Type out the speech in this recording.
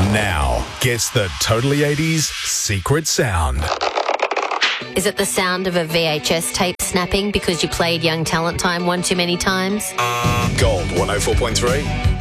Now, guess the Totally 80s secret sound. Is it the sound of a VHS tape snapping because you played Young Talent Time one too many times? Gold 104.3.